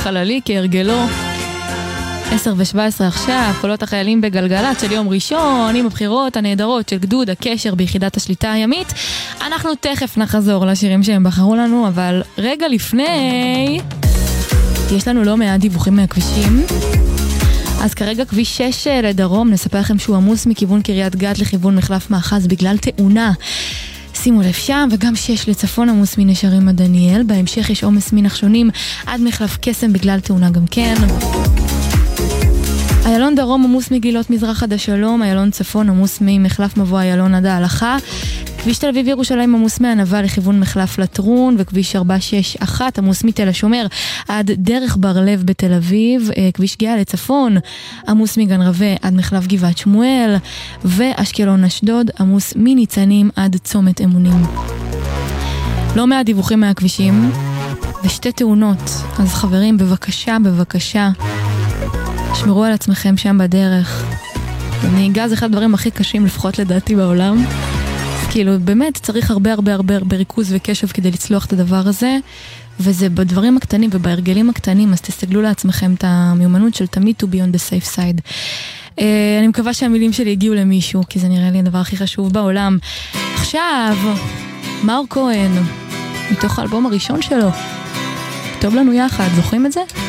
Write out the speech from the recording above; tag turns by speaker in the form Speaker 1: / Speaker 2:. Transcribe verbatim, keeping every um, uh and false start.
Speaker 1: חללי כהרגלו. עשר ושבע עשרה עכשיו, קולות החיילים בגלגלת של יום ראשון, עם הבחירות הנהדרות של גדוד הקשר ביחידת השליטה הימית. אנחנו תכף נחזור לשירים שהם בחרו לנו, אבל רגע לפני, יש לנו לא מעט דיווחים מהכבישים. אז כרגע כביש שש לדרום, נספר לכם שהוא עמוס מכיוון קריית גת לכיוון מחלף מאחז בגלל תאונה. שימו לב שם, וגם שש לצפון עמוס מנשרים עד דניאל. בהמשך יש עומס מנחשונים עד מחלף קסם בגלל תאונה גם כן. איילון דרום עמוס מגילות מזרח עד השלום, איילון צפון עמוס ממחלף מבוא איילון עד ההלכה. כביש תל אביב ירושלים עמוס מענבה לכיוון מחלף לטרון, וכביש ארבע שש אחת עמוס מתל השומר עד דרך בר לב בתל אביב. כביש גאה לצפון עמוס מגן רווה עד מחלף גבעת שמואל, ואשקלון אשדוד עמוס מניצנים עד צומת אמונים. לא מעט דיווחים מהכבישים ושתי תאונות, אז חברים בבקשה בבקשה שמרו על עצמכם שם בדרך. נהיגה זה אחד הדברים הכי קשים לפחות לדעתי בעולם. כאילו באמת צריך הרבה הרבה הרבה הרבה ריכוז וקשב כדי לצלוח את הדבר הזה, וזה בדברים הקטנים ובהרגלים הקטנים, אז תסתגלו לעצמכם את המיומנות של תמיד to be on the safe side. Uh, אני מקווה שהמילים שלי הגיעו למישהו, כי זה נראה לי הדבר הכי חשוב בעולם. עכשיו, מאור כהן, מתוך האלבום הראשון שלו, טוב לנו יחד, זוכרים את זה?